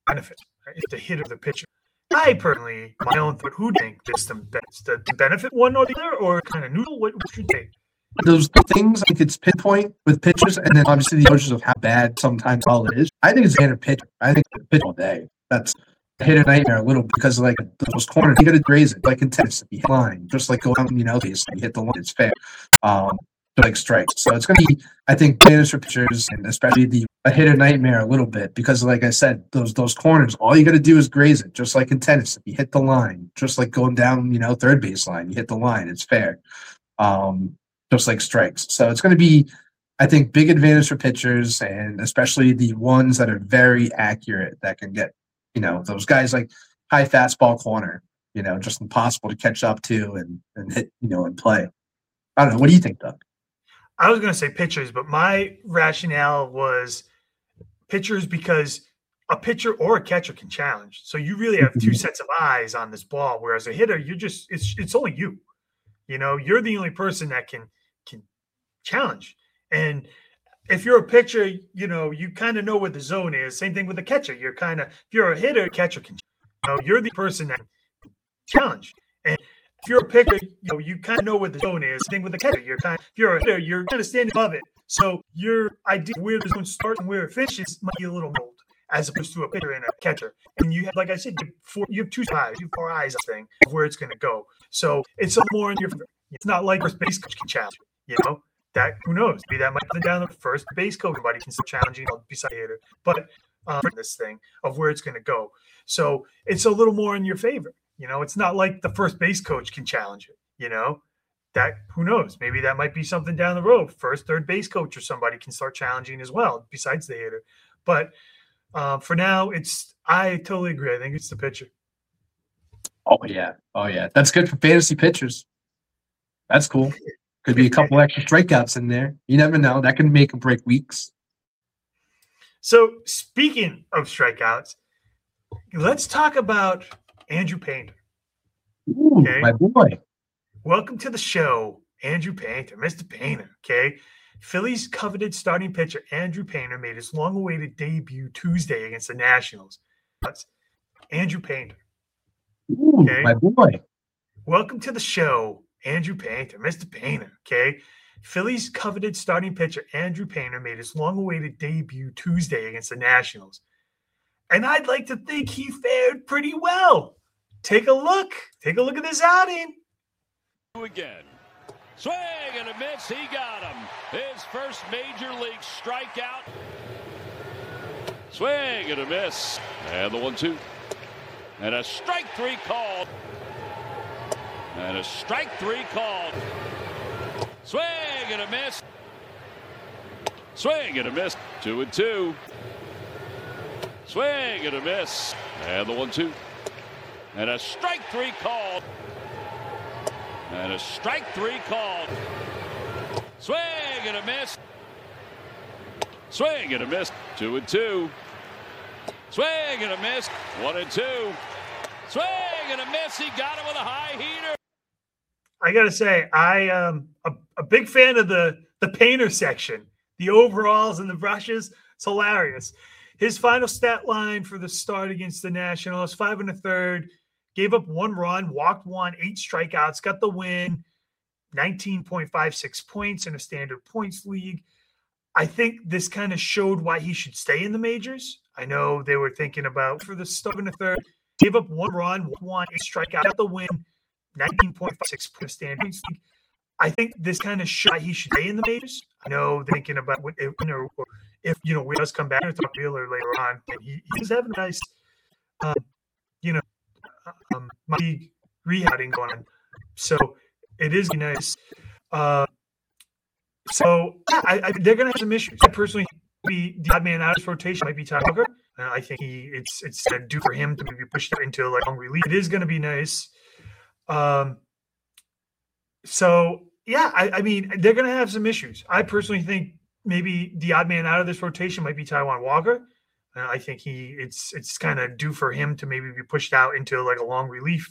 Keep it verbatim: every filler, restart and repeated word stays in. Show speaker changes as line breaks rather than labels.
benefit. Right? It's the hitter, the pitcher. I personally, my own thought, who do you think is the best? The benefit one or the other, or kind of neutral? What would you think?
Those things, I think it's pinpoint with pitchers, and then obviously the emotions of how bad sometimes all it is. I think it's a hitter pitcher. I think it's pitch all day. That's a hitter nightmare a little because like those corners, you got to graze it like in tennis. You hit the line, just like go down, you know, you hit the line. It's fair. Um, like strikes. So it's going to be, I think, advantage for pitchers, and especially the a hitter nightmare a little bit because, like I said, those those corners, all you got to do is graze it, just like in tennis. If you hit the line, just like going down, you know, third base line, you hit the line. It's fair. Um, just like strikes. So it's going to be, I think, big advantage for pitchers, and especially the ones that are very accurate that can get, you know, those guys like high fastball corner, you know, just impossible to catch up to and and hit, you know, and play. I don't know. What do you think, Doug?
I was going to say pitchers, but my rationale was pitchers because a pitcher or a catcher can challenge. So you really have two sets of eyes on this ball, whereas a hitter, you're just it's it's only you. You know, you're the only person that can can challenge. And if you're a pitcher, you know, you kind of know what the zone is. Same thing with the catcher. You're kind of if you're a hitter, catcher can you know, you're the person that can challenge. And if you're a pitcher, you know, you kind of know what the zone is. Same thing with the catcher. You're kind of, if you're a hitter, you're kind of standing above it. So your idea of where the zone starts and where it finishes might be a little mold as opposed to a pitcher and a catcher. And you have, like I said, you have, four, you have two eyes, you have four eyes, I think, of where it's going to go. So it's a little more in your favor. It's not like first base coach can challenge, you know, that who knows? Maybe that might be down the first base coach. Everybody can still challenging beside the hitter. But um, this thing of where it's going to go. So it's a little more in your favor. You know, it's not like the first base coach can challenge it, you know, that who knows? Maybe that might be something down the road. First, third base coach or somebody can start challenging as well, besides the hitter. But uh, for now, it's I totally agree. I think it's the pitcher.
Oh, yeah. Oh, yeah. That's good for fantasy pitchers. That's cool. Could be a couple extra strikeouts in there. You never know. That can make or break weeks.
So speaking of strikeouts, let's talk about Andrew Painter.
Ooh, okay? My boy.
Welcome to the show, Andrew Painter, Mister Painter, okay? Phillies' coveted starting pitcher, Andrew Painter, made his long-awaited debut Tuesday against the Nationals. That's Andrew Painter.
Ooh, okay? My boy.
Welcome to the show, Andrew Painter, Mister Painter, okay? Phillies' coveted starting pitcher, Andrew Painter, made his long-awaited debut Tuesday against the Nationals. And I'd like to think he fared pretty well. Take a look. Take a look at this outing.
Again. Swing and a miss. He got him. His first major league strikeout. Swing and a miss. And the one two. And a strike three called. And a strike three called. Swing and a miss. Swing and a miss. Two and two. Swing and a miss. And the one two. And a strike three called. And a strike three called. Swing and a miss. Swing and a miss. Two and two. Swing and a miss. One and two. Swing and a miss. He got it with a high heater.
I got to say, I am a, a big fan of the, the Painter section. The overalls and the brushes. It's hilarious. His final stat line for the start against the Nationals, five and a third, gave up one run, walked one, eight strikeouts, got the win, nineteen point five six points in a standard points league. I think this kind of showed why he should stay in the majors. I know they were thinking about for the start and a third, gave up one run, walked one, eight strikeouts, got the win, nineteen point five six points in a standard points league. I think this kind of showed why he should stay in the majors. I know they're thinking about what, you know, if, you know, we does come back and talk Wheeler later on, and he, he's having a nice, um, you know, um, rehabbing going on. So it is nice. Uh, so yeah, I, I, they're going to have some issues. I personally be the odd man out of this rotation might be Ty Walker. Uh, I think he it's it's due for him to maybe push that into like long relief. It is going to be nice. Um. So yeah, I, I mean they're going to have some issues. I personally think maybe the odd man out of this rotation might be Taijuan Walker. Uh, I think he it's it's kind of due for him to maybe be pushed out into like a long relief